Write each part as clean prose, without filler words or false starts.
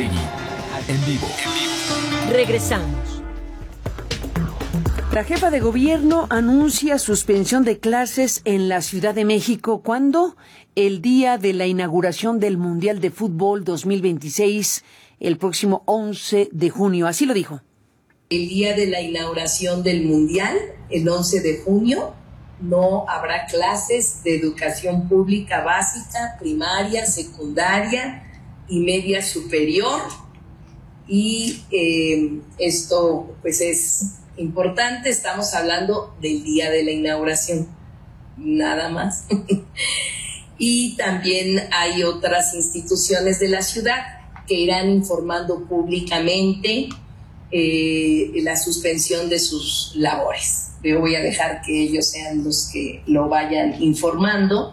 Aregui, en vivo. Regresamos. La jefa de gobierno anuncia suspensión de clases en la Ciudad de México. ¿Cuándo? El día de la inauguración del Mundial de Fútbol 2026, el próximo 11 de junio. Así lo dijo. El día de la inauguración del Mundial, el 11 de junio, no habrá clases de educación pública básica, primaria, secundaria y media superior. Y esto pues es importante, estamos hablando del día de la inauguración, nada más. Y también hay otras instituciones de la ciudad que irán informando públicamente la suspensión de sus labores. Yo voy a dejar que ellos sean los que lo vayan informando.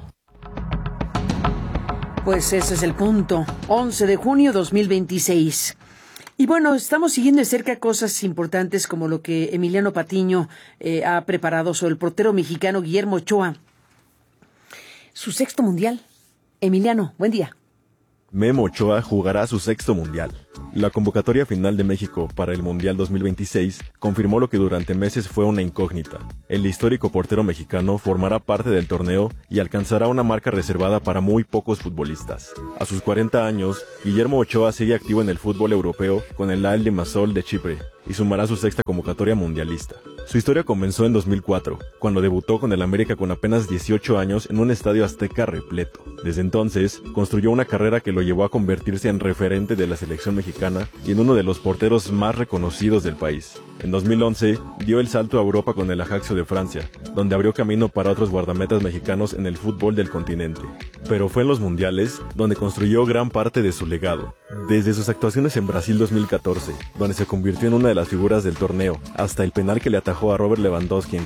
Pues ese es el punto. 11 de junio 2026. Y bueno, estamos siguiendo de cerca cosas importantes como lo que Emiliano Patiño ha preparado sobre el portero mexicano Guillermo Ochoa. Su sexto mundial. Emiliano, buen día. Memo Ochoa jugará su sexto mundial. La convocatoria final de México para el Mundial 2026 confirmó lo que durante meses fue una incógnita. El histórico portero mexicano formará parte del torneo y alcanzará una marca reservada para muy pocos futbolistas. A sus 40 años, Guillermo Ochoa sigue activo en el fútbol europeo con el Al Limassol de Chipre y sumará su sexta convocatoria mundialista. Su historia comenzó en 2004, cuando debutó con el América con apenas 18 años en un estadio azteca repleto. Desde entonces, construyó una carrera que lo llevó a convertirse en referente de la selección mexicana y en uno de los porteros más reconocidos del país. En 2011, dio el salto a Europa con el Ajaccio de Francia, donde abrió camino para otros guardametas mexicanos en el fútbol del continente. Pero fue en los mundiales donde construyó gran parte de su legado. Desde sus actuaciones en Brasil 2014, donde se convirtió en una de las figuras del torneo, hasta el penal que le atajó a Robert Lewandowski en